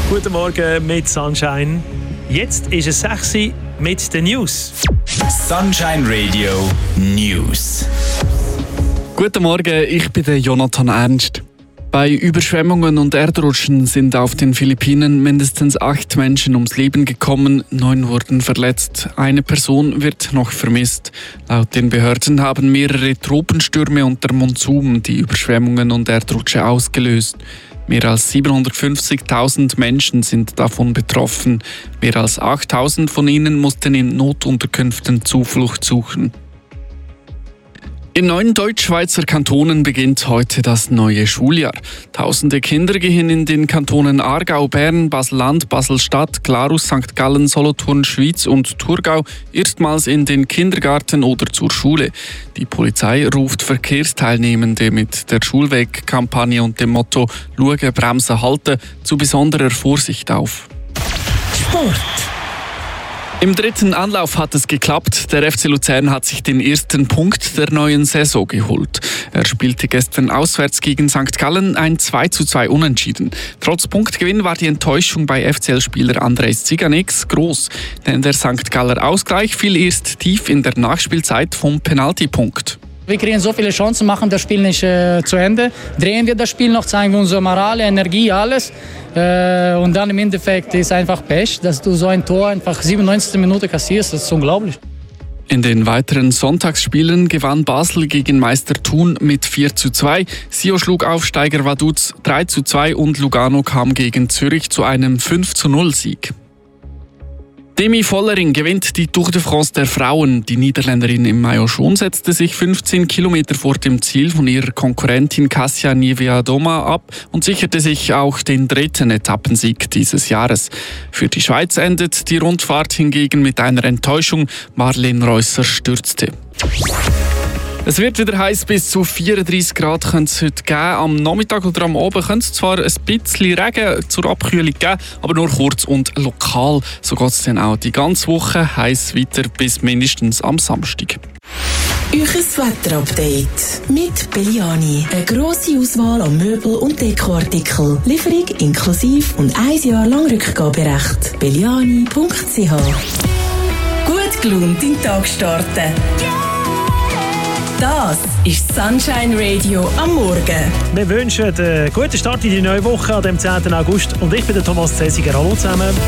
Guten Morgen mit Sunshine. Jetzt ist es 6 Uhr mit den News. Sunshine Radio News. Guten Morgen, ich bin der Jonathan Ernst. Bei Überschwemmungen und Erdrutschen sind auf den Philippinen mindestens 8 Menschen ums Leben gekommen, 9 wurden verletzt. Eine Person wird noch vermisst. Laut den Behörden haben mehrere Tropenstürme und der Monsun die Überschwemmungen und Erdrutsche ausgelöst. Mehr als 750.000 Menschen sind davon betroffen. Mehr als 8.000 von ihnen mussten in Notunterkünften Zuflucht suchen. In 9 Deutschschweizer Kantonen beginnt heute das neue Schuljahr. Tausende Kinder gehen in den Kantonen Aargau, Bern, Basel-Land, Basel-Stadt, Glarus, St. Gallen, Solothurn, Schwyz und Thurgau erstmals in den Kindergarten oder zur Schule. Die Polizei ruft Verkehrsteilnehmende mit der Schulwegkampagne und dem Motto «Schauen, bremsen, halten» zu besonderer Vorsicht auf. Sport. Im 3. Anlauf hat es geklappt. Der FC Luzern hat sich den ersten Punkt der neuen Saison geholt. Er spielte gestern auswärts gegen St. Gallen ein 2:2 Unentschieden. Trotz Punktgewinn war die Enttäuschung bei FCL-Spieler Andres Ziganex groß. Denn der St. Galler Ausgleich fiel erst tief in der Nachspielzeit vom Penaltypunkt. Wir kriegen so viele Chancen, machen das Spiel nicht zu Ende. Drehen wir das Spiel noch, zeigen wir unsere Morale, Energie, alles. Und dann im Endeffekt ist einfach Pech, dass du so ein Tor einfach 97. Minute kassierst. Das ist unglaublich. In den weiteren Sonntagsspielen gewann Basel gegen Meister Thun mit 4:2. Sio schlug Aufsteiger Vaduz 3:2 und Lugano kam gegen Zürich zu einem 5:0 Demi Vollering gewinnt die Tour de France der Frauen. Die Niederländerin im Maillot jaune setzte sich 15 Kilometer vor dem Ziel von ihrer Konkurrentin Kasia Niewiadoma ab und sicherte sich auch den 3. Etappensieg dieses Jahres. Für die Schweiz endet die Rundfahrt hingegen mit einer Enttäuschung. Marlene Reusser stürzte. Es wird wieder heiß, bis zu 34 Grad könnte es heute geben. Am Nachmittag oder am Abend könnte es zwar ein bisschen Regen zur Abkühlung geben, aber nur kurz und lokal. So geht es dann auch die ganze Woche heiß weiter bis mindestens am Samstag. Euches Wetterupdate mit Belliani. Eine grosse Auswahl an Möbel- und Dekoartikel. Lieferung inklusive und 1 Jahr lang Rückgaberecht. Belliani.ch. Gut gelaunt in den Tag starten. Das ist Sunshine Radio am Morgen. Wir wünschen einen guten Start in die neue Woche an dem 10. August. Und ich bin der Thomas Zesiger. Hallo zusammen.